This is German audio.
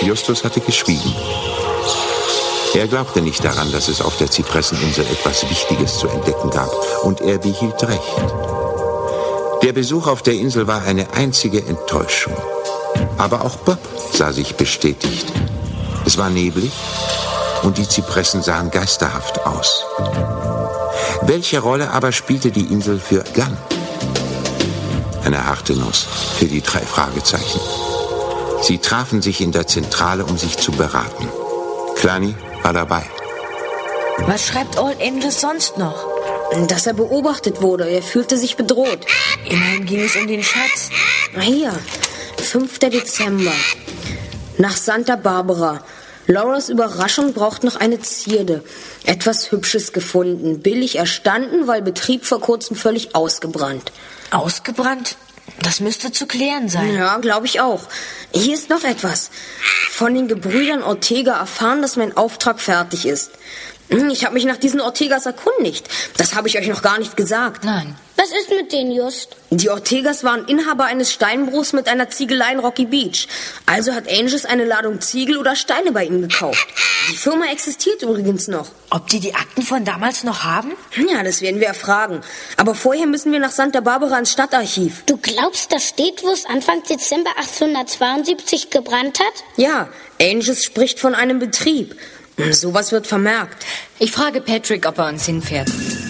Justus hatte geschwiegen. Er glaubte nicht daran, dass es auf der Zypresseninsel etwas Wichtiges zu entdecken gab, und er behielt recht. Der Besuch auf der Insel war eine einzige Enttäuschung. Aber auch Bob sah sich bestätigt. Es war neblig und die Zypressen sahen geisterhaft aus. Welche Rolle aber spielte die Insel für Gunn? Eine harte Nuss für die 3 Fragezeichen. Sie trafen sich in der Zentrale, um sich zu beraten. Klani war dabei. Was schreibt Old Angels sonst noch? Dass er beobachtet wurde. Er fühlte sich bedroht. Immerhin ging es um den Schatz. Hier, 5. Dezember. Nach Santa Barbara. Lauras Überraschung braucht noch eine Zierde. Etwas Hübsches gefunden. Billig erstanden, weil Betrieb vor kurzem völlig ausgebrannt. Ausgebrannt? Das müsste zu klären sein. Ja, glaube ich auch. Hier ist noch etwas. Von den Gebrüdern Ortega erfahren, dass mein Auftrag fertig ist. Ich habe mich nach diesen Ortegas erkundigt. Das habe ich euch noch gar nicht gesagt. Nein. Was ist mit denen, Just? Die Ortegas waren Inhaber eines Steinbruchs mit einer Ziegelei in Rocky Beach. Also hat Angels eine Ladung Ziegel oder Steine bei ihnen gekauft. Die Firma existiert übrigens noch. Ob die Akten von damals noch haben? Ja, das werden wir erfragen. Aber vorher müssen wir nach Santa Barbara ins Stadtarchiv. Du glaubst, da steht, wo es Anfang Dezember 1872 gebrannt hat? Ja, Angels spricht von einem Betrieb. Sowas wird vermerkt. Ich frage Patrick, ob er uns hinfährt.